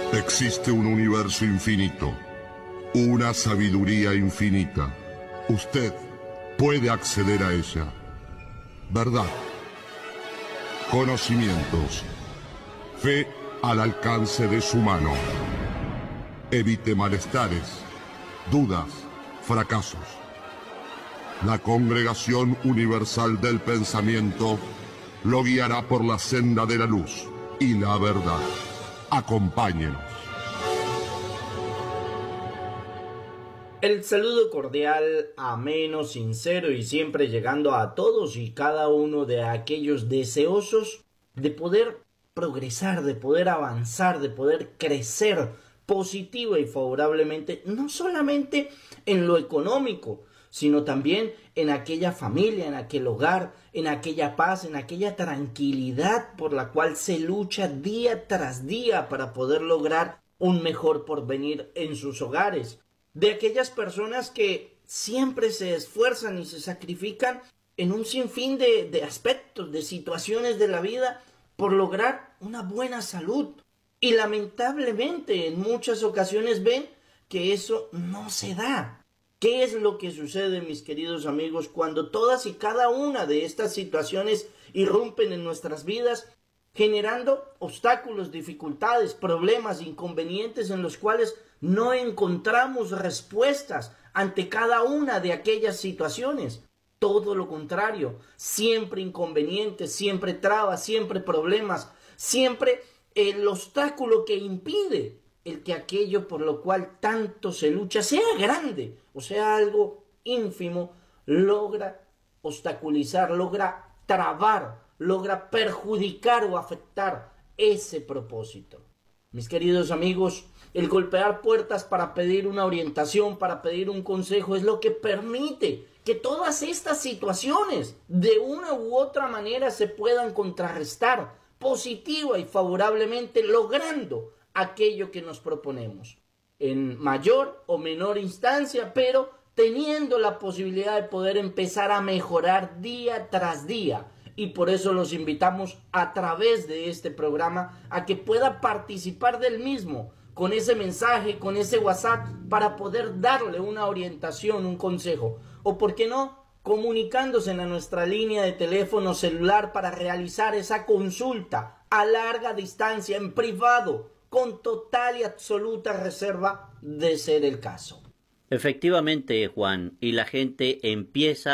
Existe un universo infinito, una sabiduría infinita. Usted puede acceder a ella. Verdad, conocimientos, fe al alcance de su mano. Evite malestares, dudas, fracasos. La Congregación Universal del Pensamiento lo guiará por la senda de la luz y la verdad. Acompáñenos. El saludo cordial, ameno, sincero y siempre llegando a todos y cada uno de aquellos deseosos de poder progresar, de poder avanzar, de poder crecer positiva y favorablemente, no solamente en lo económico, sino también en aquella familia, en aquel hogar, en aquella paz, en aquella tranquilidad por la cual se lucha día tras día para poder lograr un mejor porvenir en sus hogares. De aquellas personas que siempre se esfuerzan y se sacrifican en un sinfín de aspectos, de situaciones de la vida por lograr una buena salud. Y lamentablemente en muchas ocasiones ven que eso no se da. ¿Qué es lo que sucede, mis queridos amigos, cuando todas y cada una de estas situaciones irrumpen en nuestras vidas, generando obstáculos, dificultades, problemas, inconvenientes en los cuales no encontramos respuestas ante cada una de aquellas situaciones? Todo lo contrario, siempre inconvenientes, siempre trabas, siempre problemas, siempre el obstáculo que impide el que aquello por lo cual tanto se lucha, sea grande o sea algo ínfimo, logra obstaculizar, logra trabar, logra perjudicar o afectar ese propósito. Mis queridos amigos, el golpear puertas para pedir una orientación, para pedir un consejo, es lo que permite que todas estas situaciones de una u otra manera se puedan contrarrestar positiva y favorablemente, logrando aquello que nos proponemos, en mayor o menor instancia, pero teniendo la posibilidad de poder empezar a mejorar día tras día. Y por eso los invitamos a través de este programa a que pueda participar del mismo, con ese mensaje, con ese WhatsApp, para poder darle una orientación, un consejo, o por qué no, comunicándose en nuestra línea de teléfono celular para realizar esa consulta a larga distancia, en privado, con total y absoluta reserva de ser el caso. Efectivamente, Juan, y la gente empieza